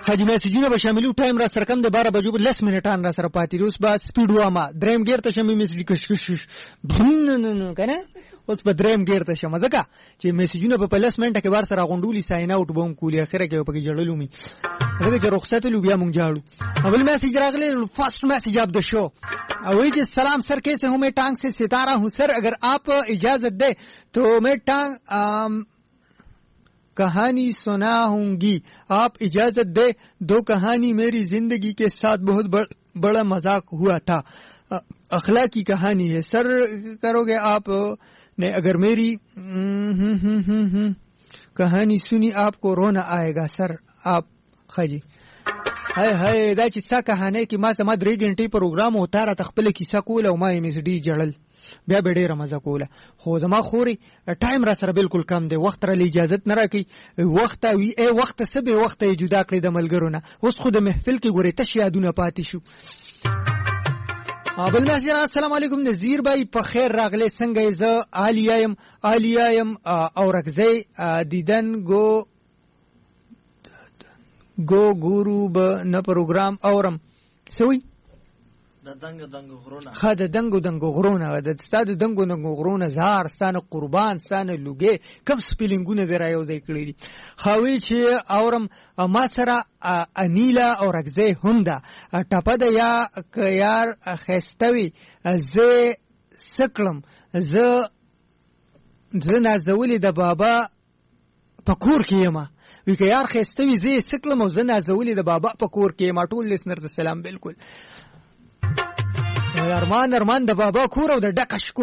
خاجي میسجونه به شاملو ټایم را سره کم د 12 بجو 10 منټان را سره پاتې روس با سپیډ واما دریم گیر ته شمه میسج کش نه کنه اوس په دریم گیر ته شمه ځکه چې میسجونه په 10 منټه کې بار سره غونډولي ساين اوټ بوم کولی اخره کې په کې جړلو می هغه چې رخصت لو بیا مونږ جاړو اول میسج راغلی فرسٹ میسج اپ د شو وہی جی سلام سر کیسے ہوں میں ٹانگ سے ستارہ ہوں سر اگر آپ اجازت دے تو میں ٹانگ کہانی سنا ہوں گی آپ اجازت دے دو کہانی میری زندگی کے ساتھ بہت بڑا مذاق ہوا تھا اخلاقی کہانی ہے سر کرو گے آپ نے اگر میری کہانی سنی آپ کو رونا آئے گا سر آپ خجی هاي دا چې څه کہانی کې ما سم 3 غنټې پروګرام وتا را تخپل کیسه کوله او ما یې مسډي جړل بیا به ډیره مزه کوله خو زما خوري ټایم را سره بالکل کم دی وخت را اجازه نه راکې وخت وی ای وخت سبه وخت جدا کړی د ملګرونه اوس خو د محفل کې ګوري تش یادونه پاتې شو بل مسجد السلام علیکم نذیر بھائی په خیر راغله څنګه ز عالیایم اورکزی دیدن گو گورو به نه پروګرام اورم سوي د دنګ غرونه خاده دنګ غرونه د ستاد دنګ غرونه زار ستانه قربان ستانه لوګي کوم سپیلینګونه دی رايو دی کړی دي خوي چې اورم ما سره انیلا اورکزی هوندا ټپه د یار خستوي زه سکلم زه نازولې د بابا پکور کېما وی که یار خستوي زه سکلم او زه نازولې د بابا پکور کې ما ټول لسنر د سلام بالکل ارمان د بابا کور او د ډکش